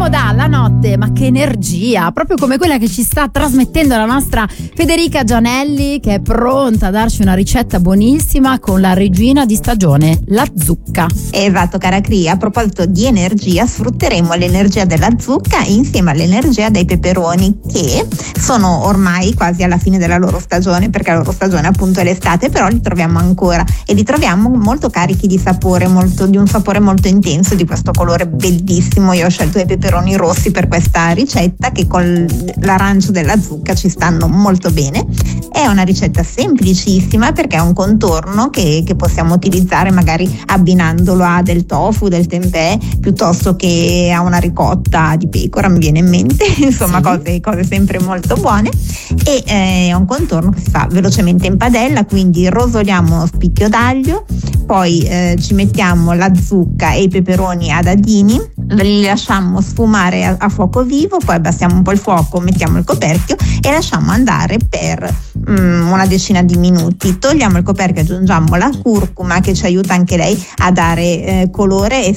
comoda la notte, ma che energia, proprio come quella che ci sta trasmettendo la nostra Federica Gianelli, che è pronta a darci una ricetta buonissima con la regina di stagione, la zucca. Esatto, cara Cri, a proposito di energia, sfrutteremo l'energia della zucca insieme all'energia dei peperoni, che sono ormai quasi alla fine della loro stagione, perché la loro stagione appunto è l'estate, però li troviamo ancora e li troviamo molto carichi di sapore, di un sapore molto intenso, di questo colore bellissimo. Io ho scelto i peperoni rossi per questa ricetta, che con l'arancio della zucca ci stanno molto bene. È una ricetta semplicissima perché è un contorno che possiamo utilizzare magari abbinandolo a del tofu, del tempeh, piuttosto che a una ricotta di pecora, mi viene in mente, insomma cose sempre molto buone. E è un contorno che si fa velocemente in padella, quindi rosoliamo spicchio d'aglio, poi ci mettiamo la zucca e i peperoni a dadini, li lasciamo sfumare a fuoco vivo, poi abbassiamo un po' il fuoco, mettiamo il coperchio e lasciamo andare per una decina di minuti. Togliamo il coperchio, aggiungiamo la curcuma, che ci aiuta anche lei a dare colore e